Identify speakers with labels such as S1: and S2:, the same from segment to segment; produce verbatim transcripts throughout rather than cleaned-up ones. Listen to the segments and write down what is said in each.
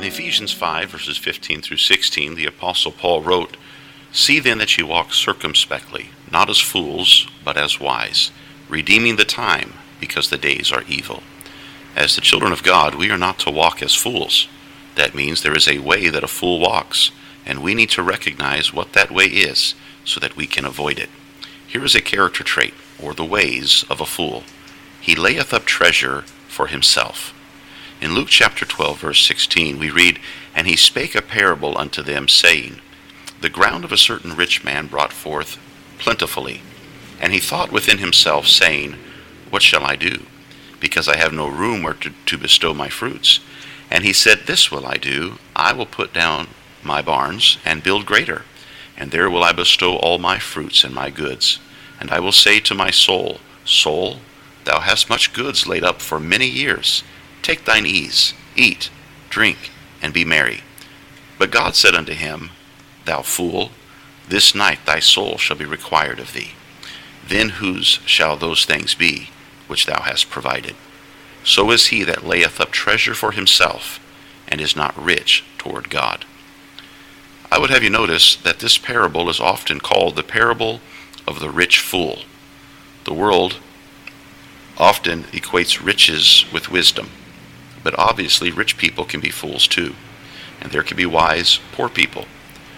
S1: Ephesians five, verses fifteen through sixteen, the Apostle Paul wrote, "See then that ye walk circumspectly, not as fools, but as wise, redeeming the time, because the days are evil." As the children of God, we are not to walk as fools. That means there is a way that a fool walks, and we need to recognize what that way is so that we can avoid it. Here is a character trait, or the ways of a fool. He layeth up treasure for himself. In Luke chapter twelve, verse sixteen, we read, "And he spake a parable unto them, saying, The ground of a certain rich man brought forth plentifully. And he thought within himself, saying, What shall I do? Because I have no room where to, to bestow my fruits. And he said, This will I do, I will put down my barns, and build greater, and there will I bestow all my fruits and my goods. And I will say to my soul, Soul, thou hast much goods laid up for many years. Take thine ease, eat, drink, and be merry. But God said unto him, Thou fool, this night thy soul shall be required of thee. Then whose shall those things be which thou hast provided? So is he that layeth up treasure for himself, and is not rich toward God." I would have you notice that this parable is often called the parable of the rich fool. The world often equates riches with wisdom, but obviously rich people can be fools too, and there can be wise, poor people.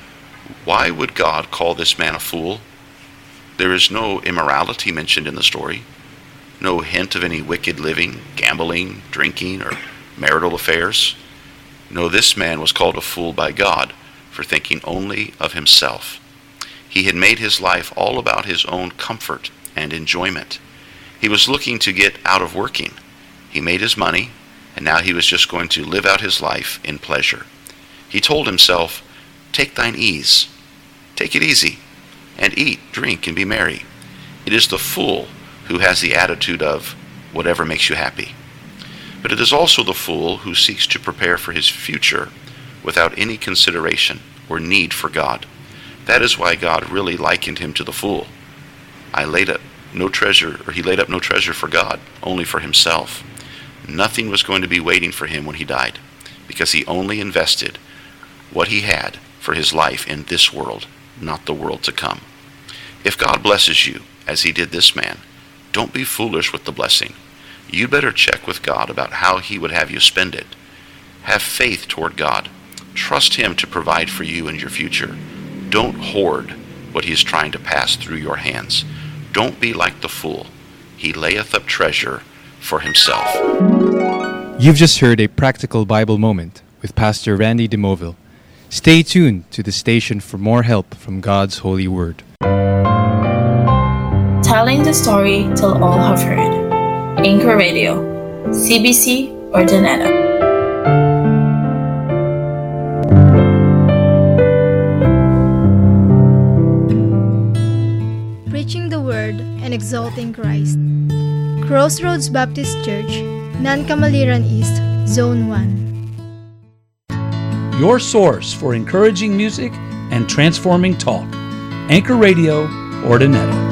S1: Why would God call this man a fool? There is no immorality mentioned in the story, no hint of any wicked living, gambling, drinking, or marital affairs. No, this man was called a fool by God for thinking only of himself. He had made his life all about his own comfort and enjoyment. He was looking to get out of working. He made his money, and now he was just going to live out his life in pleasure. He told himself, Take thine ease, take it easy, and eat, drink, and be merry. It is the fool who has the attitude of whatever makes you happy. But it is also the fool who seeks to prepare for his future without any consideration or need for God. That is why God really likened him to the fool. I laid up no treasure, or he laid up no treasure for God, only for himself. Nothing was going to be waiting for him when he died, because he only invested what he had for his life in this world, not the world to come. If God blesses you, as he did this man, don't be foolish with the blessing. You better check with God about how he would have you spend it. Have faith toward God. Trust him to provide for you and your future. Don't hoard what he is trying to pass through your hands. Don't be like the fool. He layeth up treasure for himself.
S2: You've just heard a practical Bible moment with Pastor Randy DeMoville. Stay tuned to the station for more help from God's holy word.
S3: Telling the story till all have heard. Anchor Radio, C B C Ordinero.
S4: Preaching the Word and exalting Christ. Crossroads Baptist Church, Nancamaliran East, Zone one.
S5: Your source for encouraging music and transforming talk. Anchor Radio, Ordinero.